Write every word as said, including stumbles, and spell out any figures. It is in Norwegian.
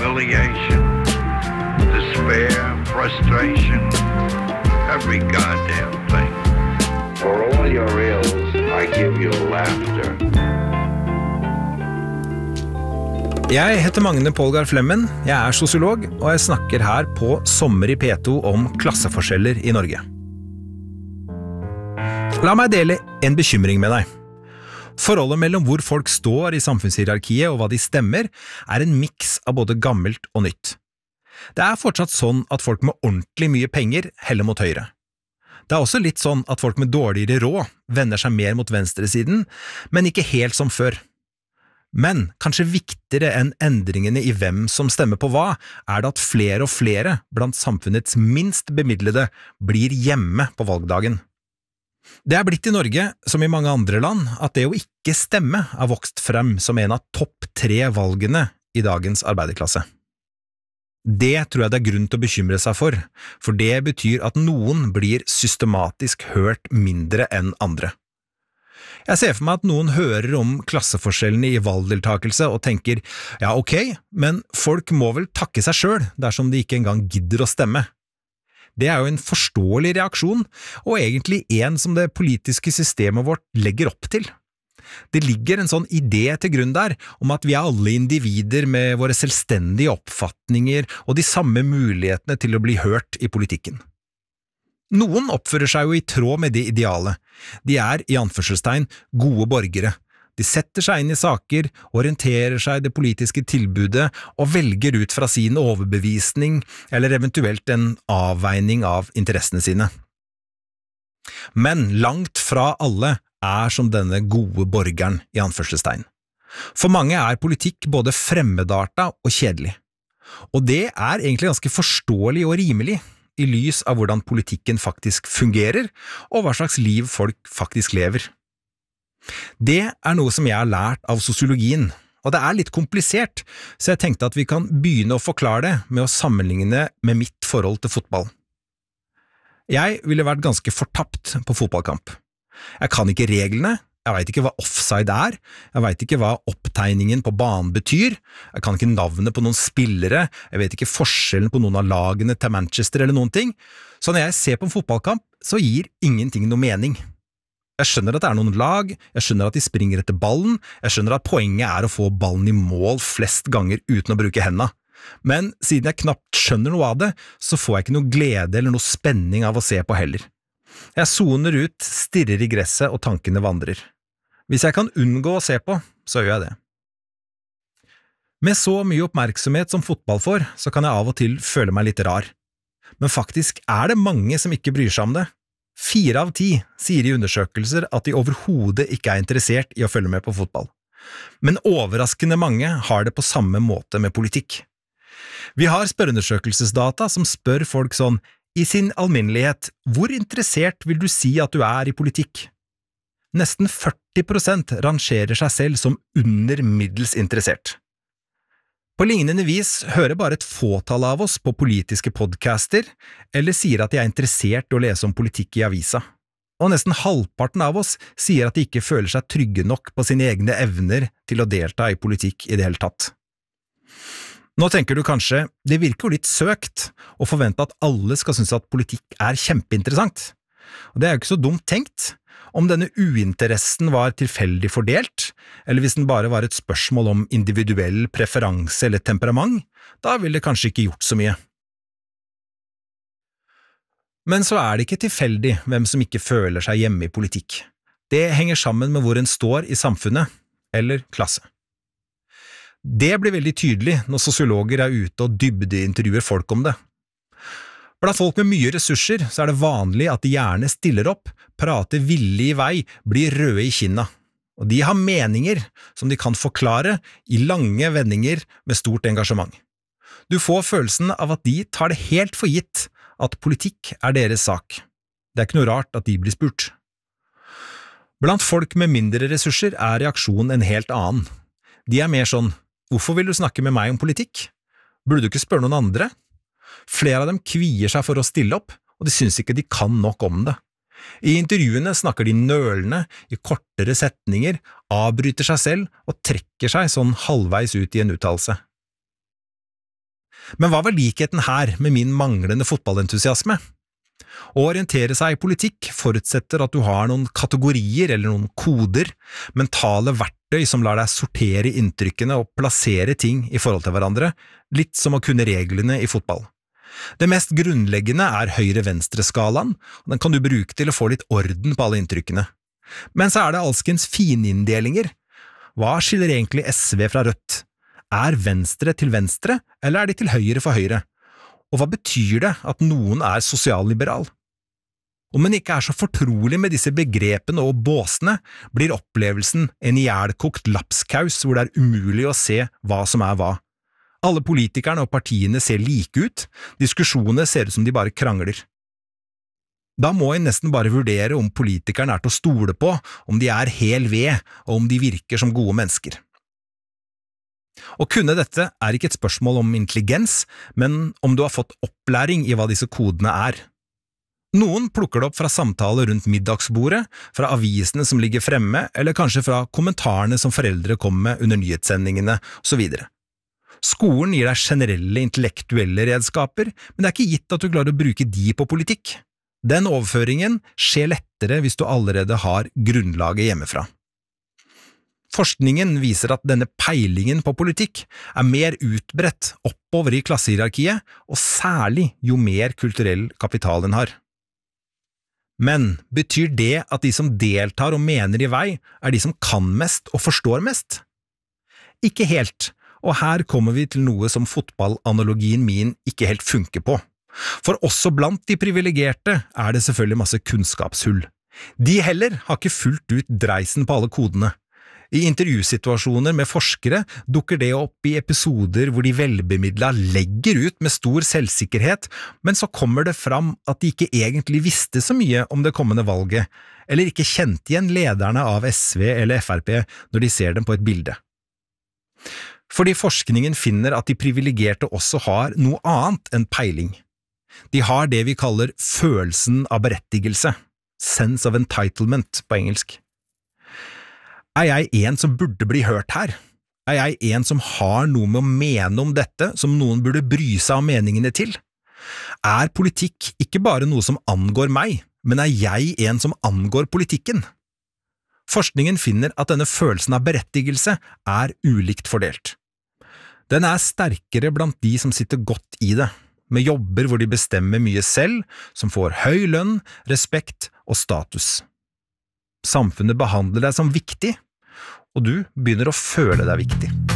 humiliation, despair, frustration, every goddamn thing. For all your ills, I give you laughter. Jeg heter Magne Polgar Flemmen, jeg er sosiolog, og jeg snakker her på Sommer i P to om klasseforskjeller i Norge. La meg dele en bekymring med deg. Forholdet mellom hvor folk står i samfunnshierarkiet og hva de stemmer, er en miks av både gammelt og nytt. Det er fortsatt sånn at folk med ordentlig mye penger heller mot høyre. Det er også litt sånn at folk med dårligere råd vender seg mer mot venstresiden, men ikke helt som før. Men kanskje viktigere enn endringene i hvem som stemmer på hva, er det at flere og flere blant samfunnets minst bemidlede blir hjemme på valgdagen. Det er blitt i Norge, som i mange andre land, at det å ikke stemme er vokst frem som en av topp tre valgene i dagens arbeiderklasse. Det tror jeg det er grunn til å bekymre seg for, for det betyr at noen blir systematisk hørt mindre enn andre. Jeg ser for meg at noen hører om klasseforskjellene i valgdeltakelse og tenker, ja ok, men folk må vel takke seg selv dersom de ikke engang gidder å stemme. Det er jo en forståelig reaksjon, og egentlig en som det politiske systemet vårt legger opp til. Det ligger en sånn idé til grunn der, om at vi er alle individer med våre selvstendige oppfatninger og de samme mulighetene til å bli hørt i politikken. Noen oppfører seg jo i tråd med det idealet. De er, i anførselstegn, gode borgere. De setter seg inn i saker, orienterer seg i det politiske tilbudet og velger ut fra sin overbevisning eller eventuelt en avveining av interessene sine. Men langt fra alle er som denne gode borgeren, i anførselstegn. For mange er politikk både fremmedarta og kjedelig. Og det er egentlig ganske forståelig og rimelig, i lys av hvordan politikken faktisk fungerer, og hva slags liv folk faktisk lever. Det er noe som jeg har lært av sosiologien, og det er litt komplisert, så jeg tenkte at vi kan begynne å forklare det med å sammenligne med mitt forhold til fotball. Jeg ville vært ganske fortapt på fotballkamp. Jeg kan ikke reglene, jeg vet ikke hva offside er, jeg vet ikke hva opptegningen på banen betyr, jeg kan ikke navnet på noen spillere, jeg vet ikke forskjellen på noen av lagene til Manchester eller noen ting, så når jeg ser på en fotballkamp, så gir ingenting noe mening. Jeg skjønner at det er noen lag, jeg skjønner at de springer etter ballen, jeg skjønner at poenget er å få ballen i mål flest ganger uten å bruke hendene. Men siden jeg knapt skjønner noe av det, så får jeg ikke noe glede eller noe spenning av å se på heller. Jeg zoner ut, stirrer i gresset og tankene vandrer. Hvis jeg kan unngå å se på, så gjør jeg det. Med så mye oppmerksomhet som fotball får, så kan jeg av og til føle meg litt rar. Men faktisk er det mange som ikke bryr seg om det. Fire av ti sier i undersøkelser at de overhodet ikke er interessert i å følge med på fotball. Men overraskende mange har det på samme måte med politikk. Vi har spørreundersøkelsesdata som spør folk sånn, i sin alminnelighet, hvor interessert vil du si at du er i politikk? Nesten førti prosent rangerer seg selv som under middels interessert. På lignende vis hører bare et fåtall av oss på politiske podcaster, eller sier at de er interessert i å lese om politikk i avisa. Og nesten halvparten av oss sier at de ikke føler seg trygge nok på sine egne evner til å delta i politikk i det hele tatt. Nå tenker du kanskje, det virker jo litt søkt å forvente at alle skal synes at politikk er kjempeinteressant. Og det er jo ikke så dumt tenkt. Om denne uinteressen var tilfeldig fordelt, eller hvis den bare var et spørsmål om individuell preferanse eller temperament, da ville det kanskje ikke gjort så mye. Men så er det ikke tilfeldig hvem som ikke føler seg hjemme i politikk. Det henger sammen med hvor en står i samfunnet, eller klasse. Det blir veldig tydelig når sosiologer er ute og dybdeintervjuer folk om det. Blant folk med mye ressurser så er det vanlig at de gjerne stiller opp, prater villig i vei, blir røde i kinna. Og de har meninger som de kan forklare i lange vendinger med stort engasjement. Du får følelsen av at de tar det helt for gitt at politikk er deres sak. Det er ikke noe rart at de blir spurt. Blant folk med mindre ressurser er reaksjonen en helt annen. De er mer sånn, hvorfor vil du snakke med meg om politikk? Burde du ikke spørre noen andre? Flere av dem kvier seg for å stille opp, og de synes ikke de kan nok om det. I intervjuene snakker de nølende i kortere setninger, avbryter seg selv og trekker seg sånn halvveis ut i en uttalelse. Men hva var likheten her med min manglende fotballentusiasme? Å orientere seg i politikk forutsetter at du har noen kategorier eller noen koder, mentale verktøy som lar deg sortere inntrykkene og plassere ting i forhold til hverandre, litt som å kunne reglene i fotball. Det mest grunnleggende er høyre-venstre-skalaen, og den kan du bruke til å få litt orden på alle inntrykkene. Men så er det alskens fininndelinger. Hva skiller egentlig S V fra Rødt? Er venstre til venstre, eller er de til høyre for høyre? Og hva betyr det at noen er sosialliberal? Om en ikke er så fortrolig med disse begrepene og båsene, blir opplevelsen en ihjelkokt lapskaus hvor det er umulig å se hva som er hva. Alle politikerne og partiene ser like ut, diskusjonene ser ut som de bare krangler. Da må en nesten bare vurdere om politikerne er til å stole på, om de er hel ved, og om de virker som gode mennesker. Å kunne dette er ikke et spørsmål om intelligens, men om du har fått opplæring i hva disse kodene er. Noen plukker det opp fra samtaler rundt middagsbordet, fra avisene som ligger fremme, eller kanskje fra kommentarene som foreldre kommer med under nyhetssendingene, og så videre. Skolen gir deg generelle intellektuelle redskaper, men det er ikke gitt at du klarer å bruke de på politikk. Den overføringen skjer lettere hvis du allerede har grunnlaget hjemmefra. Forskningen viser at denne peilingen på politikk er mer utbredt oppover i klassehierarkiet, og særlig jo mer kulturell kapital den har. Men betyr det at de som deltar og mener i vei, er de som kan mest og forstår mest? Ikke helt, og her kommer vi til noe som fotballanalogien min ikke helt funker på. For også blant de privilegerte er det selvfølgelig masse kunnskapshull. De heller har ikke fullt ut dreisen på alle kodene. I intervjusituasjoner med forskere dukker det opp i episoder hvor de velbemidlet legger ut med stor selvsikkerhet, men så kommer det fram at de ikke egentlig visste så mye om det kommende valget, eller ikke kjente igjen lederne av S V eller F R P når de ser dem på et bilde. Fordi forskningen finner at de privilegerte også har noe annet enn peiling. De har det vi kaller følelsen av berettigelse, sense of entitlement på engelsk. Er jeg en som burde bli hørt her? Er jeg en som har noe med å mene om dette som noen burde bry seg om meningene til? Er politikk ikke bare noe som angår meg, men er jeg en som angår politikken? Forskningen finner at denne følelsen av berettigelse er ulikt fordelt. Den er sterkere blant de som sitter godt i det, med jobber hvor de bestemmer mye selv, som får høy lønn, respekt og status. Samfunnet behandler deg som viktig, og du begynner å føle deg viktig.